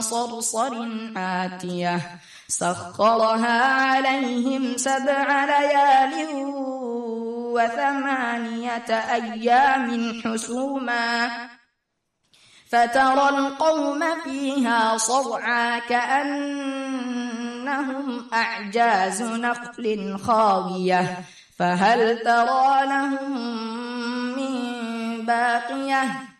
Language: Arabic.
صرصر عاتية سخرها عليهم 7 ليال و8 أيام حسوما فترى القوم فيها صرعى كأنهم أعجاز نخل خاوية فهل ترى لهم من باقية